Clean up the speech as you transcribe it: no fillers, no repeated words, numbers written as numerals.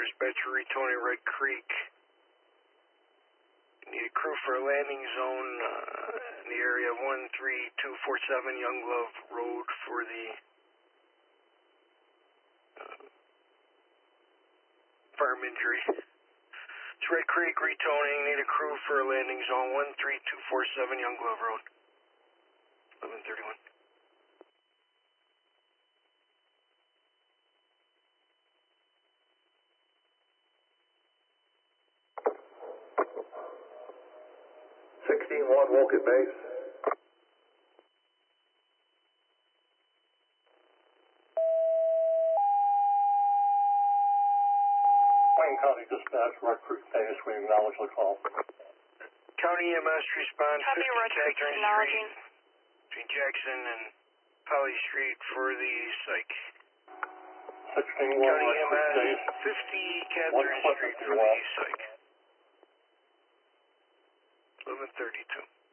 dispatcher retoning Red Creek. Need a crew for a landing zone in the area of 13247 Young Glove Road for the farm injury. It's Red Creek retoning. Need a crew for a landing zone 13247 Young Glove Road. 1131. One Woket base. Wayne County Dispatch, Red Creek base, we acknowledge the call. County EMS respond 50 Catherine Street between Jackson and Polly Street for the psych. 16-1 County Red Creek EMS base. 50 Catherine Street for the psych. 1132.